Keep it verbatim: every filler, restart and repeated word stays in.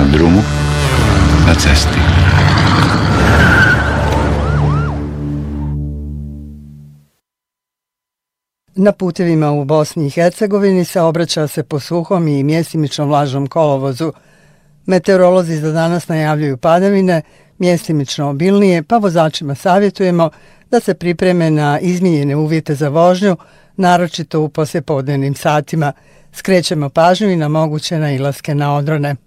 Na drumu, na cesti. Na putevima u Bosni i Hercegovini saobraća se po suhom i mjestimično vlažnom kolovozu. Meteorolozi za danas najavljuju padavine, mjestimično obilnije, pa vozačima savjetujemo da se pripreme na izmijenjene uvjete za vožnju, naročito u poslijepodnevnim satima. Skrećemo pažnju i na moguće nailaske na odrone.